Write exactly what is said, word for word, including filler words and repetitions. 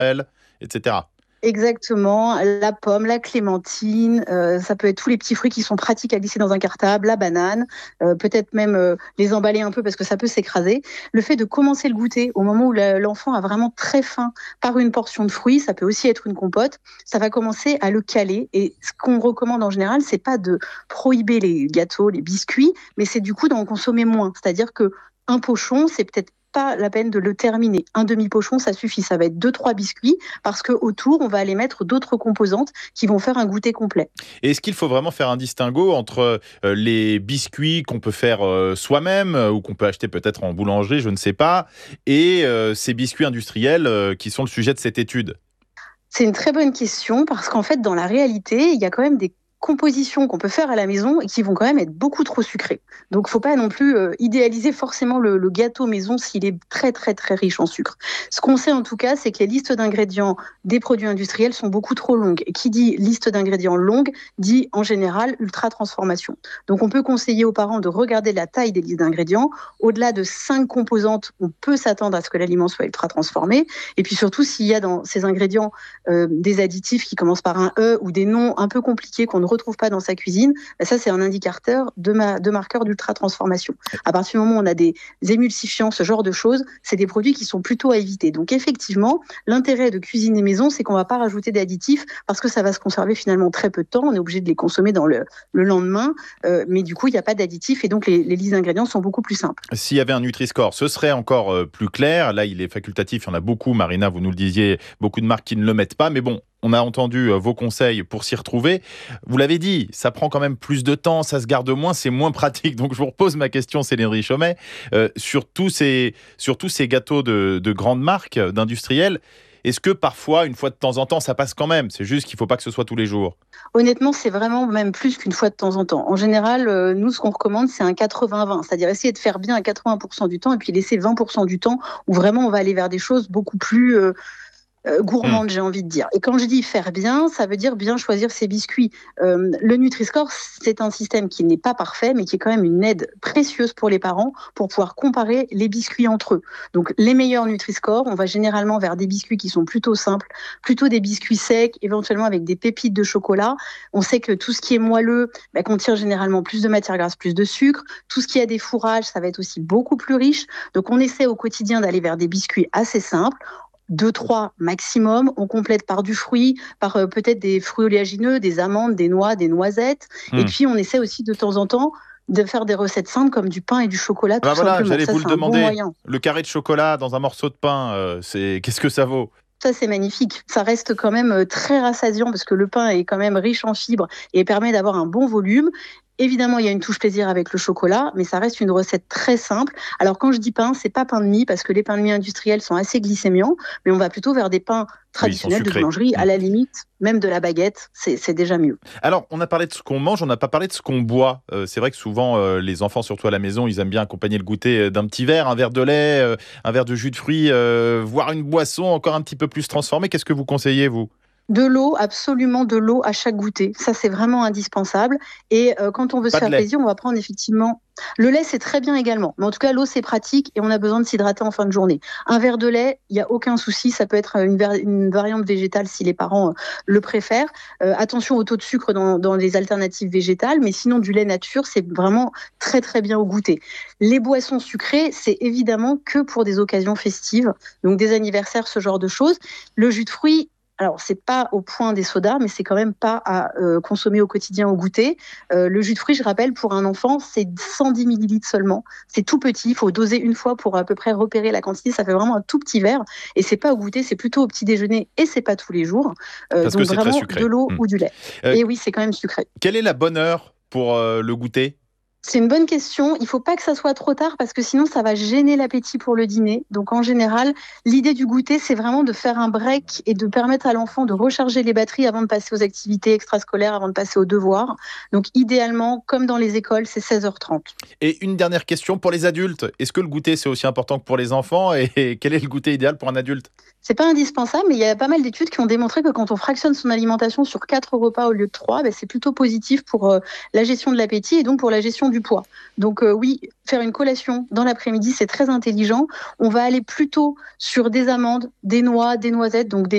et cetera. Exactement, la pomme, la clémentine, euh, ça peut être tous les petits fruits qui sont pratiques à glisser dans un cartable, la banane, euh, peut-être même euh, les emballer un peu parce que ça peut s'écraser. Le fait de commencer le goûter au moment où la- l'enfant a vraiment très faim par une portion de fruits, ça peut aussi être une compote, ça va commencer à le caler. Et ce qu'on recommande en général, c'est pas de prohiber les gâteaux, les biscuits, mais c'est du coup d'en consommer moins. C'est-à-dire que un pochon, c'est peut-être pas la peine de le terminer. Un demi-pochon, ça suffit. Ça va être deux, trois biscuits parce que autour, on va aller mettre d'autres composantes qui vont faire un goûter complet. Et est-ce qu'il faut vraiment faire un distinguo entre euh, les biscuits qu'on peut faire euh, soi-même euh, ou qu'on peut acheter peut-être en boulangerie, je ne sais pas, et euh, ces biscuits industriels euh, qui sont le sujet de cette étude? C'est une très bonne question parce qu'en fait, dans la réalité, il y a quand même des compositions qu'on peut faire à la maison et qui vont quand même être beaucoup trop sucrées. Donc, faut pas non plus euh, idéaliser forcément le, le gâteau maison s'il est très, très, très riche en sucre. Ce qu'on sait en tout cas, c'est que les listes d'ingrédients des produits industriels sont beaucoup trop longues. Et qui dit liste d'ingrédients longue, dit en général ultra transformation. Donc, on peut conseiller aux parents de regarder la taille des listes d'ingrédients. Au-delà de cinq composantes, on peut s'attendre à ce que l'aliment soit ultra transformé. Et puis surtout, s'il y a dans ces ingrédients euh, des additifs qui commencent par un E ou des noms un peu compliqués qu'on ne retrouve pas dans sa cuisine, ben ça c'est un indicateur de, ma, de marqueur d'ultra transformation. À partir du moment où on a des émulsifiants, ce genre de choses, c'est des produits qui sont plutôt à éviter. Donc effectivement, l'intérêt de cuisiner maison, c'est qu'on ne va pas rajouter d'additifs parce que ça va se conserver finalement très peu de temps. On est obligé de les consommer dans le, le lendemain, euh, mais du coup il n'y a pas d'additifs et donc les, les listes d'ingrédients sont beaucoup plus simples. S'il y avait un Nutri-Score, ce serait encore euh, plus clair. Là, il est facultatif, il y en a beaucoup, Marina, vous nous le disiez, beaucoup de marques qui ne le mettent pas. Mais bon, on a entendu euh, vos conseils pour s'y retrouver. Vous l'avez dit, ça prend quand même plus de temps, ça se garde moins, c'est moins pratique. Donc, je vous repose ma question, Céline Richomet, euh, sur, tous ces, sur tous ces gâteaux de, de grandes marques, euh, d'industriels. Est-ce que parfois, une fois de temps en temps, ça passe quand même? C'est juste qu'il ne faut pas que ce soit tous les jours. Honnêtement, c'est vraiment même plus qu'une fois de temps en temps. En général, euh, nous, ce qu'on recommande, c'est un quatre-vingts vingt, c'est-à-dire essayer de faire bien à quatre-vingts pour cent du temps et puis laisser vingt pour cent du temps où vraiment on va aller vers des choses beaucoup plus euh, euh, Hmm. gourmande, j'ai envie de dire. Et quand je dis faire bien, ça veut dire bien choisir ses biscuits. Euh, le Nutri-Score, c'est un système qui n'est pas parfait, mais qui est quand même une aide précieuse pour les parents pour pouvoir comparer les biscuits entre eux. Donc, les meilleurs Nutri-Score, on va généralement vers des biscuits qui sont plutôt simples, plutôt des biscuits secs, éventuellement avec des pépites de chocolat. On sait que tout ce qui est moelleux bah, contient généralement plus de matière grasse, plus de sucre. Tout ce qui a des fourrages, ça va être aussi beaucoup plus riche. Donc, on essaie au quotidien d'aller vers des biscuits assez simples deux, trois maximum. On complète par du fruit, par euh, peut-être des fruits oléagineux, des amandes, des noix, des noisettes. Et Hmm. puis, on essaie aussi de temps en temps de faire des recettes simples comme du pain et du chocolat, Ben tout voilà, simplement. j'allais Ça, vous le c'est un bon demander. moyen. Le carré de chocolat dans un morceau de pain, euh, c'est qu'est-ce que ça vaut? Ça, c'est magnifique. Ça reste quand même euh, très rassasiant parce que le pain est quand même riche en fibres et permet d'avoir un bon volume. Évidemment, il y a une touche plaisir avec le chocolat, mais ça reste une recette très simple. Alors, quand je dis pain, c'est pas pain de mie parce que les pains de mie industriels sont assez glycémiants, mais on va plutôt vers des pains Oui, ils sont traditionnels de sucrés. boulangerie. Hmm. À la limite, même de la baguette, c'est c'est déjà mieux. Alors, on a parlé de ce qu'on mange, on n'a pas parlé de ce qu'on boit. Euh, c'est vrai que souvent, euh, les enfants, surtout à la maison, ils aiment bien accompagner le goûter euh, d'un petit verre, un verre de lait, euh, un verre de jus de fruits, euh, voire une boisson encore un petit peu plus transformée. Qu'est-ce que vous conseillez, vous? De l'eau, absolument de l'eau à chaque goûter. Ça, c'est vraiment indispensable. Et euh, quand on veut se Pas de faire lait. plaisir, on va prendre effectivement. Le lait, c'est très bien également. Mais en tout cas, l'eau, c'est pratique et on a besoin de s'hydrater en fin de journée. Un verre de lait, il n'y a aucun souci. Ça peut être une, ver- une variante végétale si les parents euh, le préfèrent. Euh, attention au taux de sucre dans, dans les alternatives végétales. Mais sinon, du lait nature, c'est vraiment très, très bien au goûter. Les boissons sucrées, c'est évidemment que pour des occasions festives. Donc, des anniversaires, ce genre de choses. Le jus de fruits, alors, c'est pas au point des sodas, mais c'est quand même pas à euh, consommer au quotidien au goûter. Euh, le jus de fruits, je rappelle, pour un enfant, c'est cent dix millilitres seulement. C'est tout petit. Il faut doser une fois pour à peu près repérer la quantité. Ça fait vraiment un tout petit verre. Et c'est pas au goûter, c'est plutôt au petit déjeuner et c'est pas tous les jours. Euh, Parce que donc, c'est très vraiment de sucré. l'eau Hmm. ou du lait. Euh, Et oui, c'est quand même sucré. Quelle est la bonne heure pour euh, le goûter? C'est une bonne question. Il faut pas que ça soit trop tard parce que sinon ça va gêner l'appétit pour le dîner. Donc en général, l'idée du goûter, c'est vraiment de faire un break et de permettre à l'enfant de recharger les batteries avant de passer aux activités extrascolaires, avant de passer aux devoirs. Donc idéalement, comme dans les écoles, c'est seize heures trente. Et une dernière question pour les adultes. Est-ce que le goûter, c'est aussi important que pour les enfants? Et quel est le goûter idéal pour un adulte? C'est pas indispensable, mais il y a pas mal d'études qui ont démontré que quand on fractionne son alimentation sur quatre repas au lieu de trois, ben, c'est plutôt positif pour euh, la gestion de l'appétit et donc pour la gestion du poids. Donc euh, oui, faire une collation dans l'après-midi, c'est très intelligent. On va aller plutôt sur des amandes, des noix, des noisettes, donc des